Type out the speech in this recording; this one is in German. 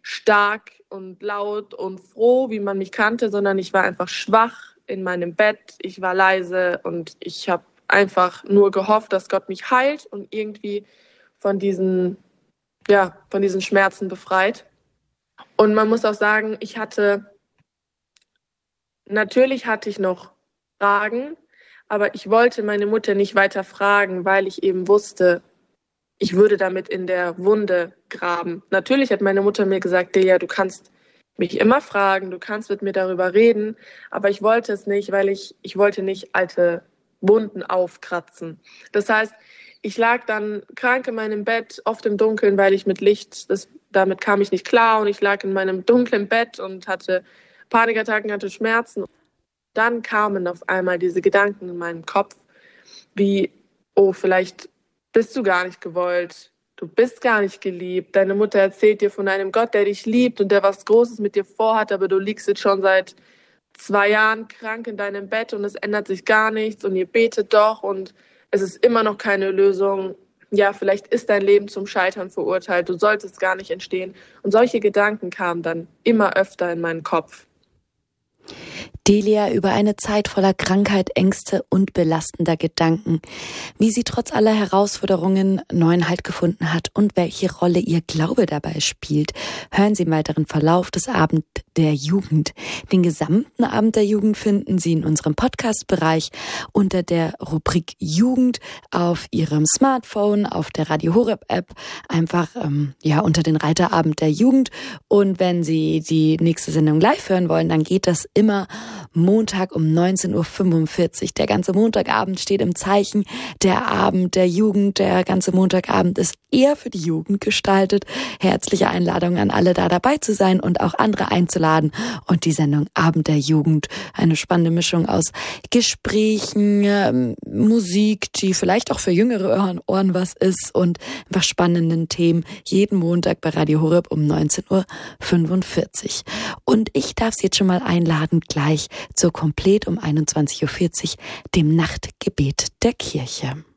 stark und laut und froh, wie man mich kannte, sondern ich war einfach schwach in meinem Bett. Ich war leise und ich habe einfach nur gehofft, dass Gott mich heilt und irgendwie von diesen Schmerzen befreit. Und man muss auch sagen, natürlich hatte ich noch Fragen, aber ich wollte meine Mutter nicht weiter fragen, weil ich eben wusste, ich würde damit in der Wunde graben. Natürlich hat meine Mutter mir gesagt, Delia, du kannst mich immer fragen, du kannst mit mir darüber reden, aber ich wollte es nicht, weil ich wollte nicht alte Wunden aufkratzen. Das heißt, ich lag dann krank in meinem Bett, oft im Dunkeln, weil ich mit Licht, damit kam ich nicht klar und ich lag in meinem dunklen Bett und hatte Panikattacken, hatte Schmerzen. Dann kamen auf einmal diese Gedanken in meinem Kopf, wie, oh, vielleicht bist du gar nicht gewollt, du bist gar nicht geliebt. Deine Mutter erzählt dir von einem Gott, der dich liebt und der was Großes mit dir vorhat, aber du liegst jetzt schon seit 2 Jahren krank in deinem Bett und es ändert sich gar nichts und ihr betet doch und es ist immer noch keine Lösung. Ja, vielleicht ist dein Leben zum Scheitern verurteilt, du solltest gar nicht entstehen. Und solche Gedanken kamen dann immer öfter in meinen Kopf. Delia über eine Zeit voller Krankheit, Ängste und belastender Gedanken. Wie sie trotz aller Herausforderungen neuen Halt gefunden hat und welche Rolle ihr Glaube dabei spielt, hören Sie im weiteren Verlauf des Abend der Jugend. Den gesamten Abend der Jugend finden Sie in unserem Podcast-Bereich unter der Rubrik Jugend auf Ihrem Smartphone, auf der Radio Horeb App, einfach unter den Reiter Abend der Jugend. Und wenn Sie die nächste Sendung live hören wollen, dann geht das immer Montag um 19.45 Uhr. Der ganze Montagabend steht im Zeichen der Abend der Jugend. Der ganze Montagabend ist eher für die Jugend gestaltet. Herzliche Einladung an alle, da dabei zu sein und auch andere einzuladen. Und die Sendung Abend der Jugend, eine spannende Mischung aus Gesprächen, Musik, die vielleicht auch für jüngere Ohren was ist und einfach spannenden Themen. Jeden Montag bei Radio Horeb um 19.45 Uhr. Und ich darf Sie jetzt schon mal einladen, gleich zur Komplett um 21.40 Uhr, dem Nachtgebet der Kirche.